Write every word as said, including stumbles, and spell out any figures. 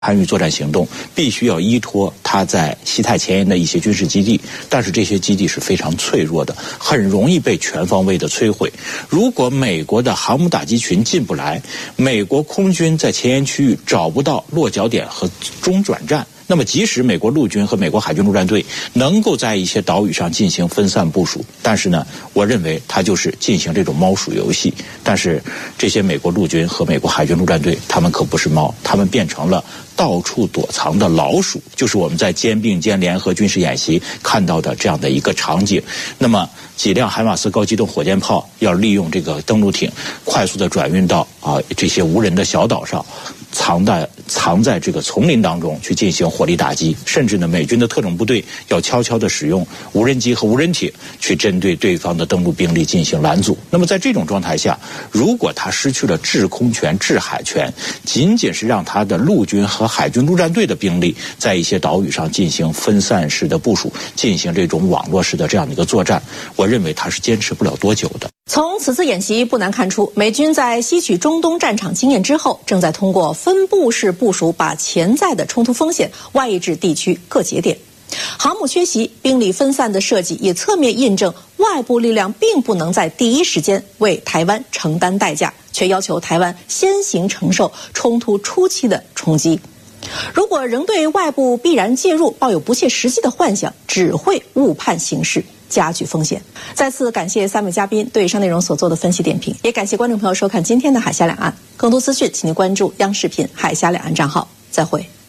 参与作战行动，必须要依托它在西太前沿的一些军事基地，但是这些基地是非常脆弱的，很容易被全方位的摧毁。如果美国的航母打击群进不来，美国空军在前沿区域找不到落脚点和中转站，那么即使美国陆军和美国海军陆战队能够在一些岛屿上进行分散部署，但是呢，我认为它就是进行这种猫鼠游戏。但是这些美国陆军和美国海军陆战队，他们可不是猫，他们变成了到处躲藏的老鼠，就是我们在肩并肩联合军事演习看到的这样的一个场景。那么几辆海马斯高机动火箭炮要利用这个登陆艇快速的转运到啊这些无人的小岛上，藏在藏在这个丛林当中去进行火力打击，甚至呢，美军的特种部队要悄悄地使用无人机和无人艇去针对对方的登陆兵力进行拦阻。那么在这种状态下，如果他失去了制空权、制海权，仅仅是让他的陆军和海军陆战队的兵力在一些岛屿上进行分散式的部署，进行这种网络式的这样的一个作战，我认为他是坚持不了多久的。 从此次演习不难看出，美军在吸取中东战场经验之后，正在通过分布式部署把潜在的冲突风险外溢至地区各节点。航母缺席、兵力分散的设计也侧面印证，外部力量并不能在第一时间为台湾承担代价，却要求台湾先行承受冲突初期的冲击。如果仍对外部必然介入抱有不切实际的幻想，只会误判形势，加剧风险。再次感谢三位嘉宾对以上内容所做的分析点评，也感谢观众朋友收看今天的海峡两岸。更多资讯，请您关注央视频海峡两岸账号。再会。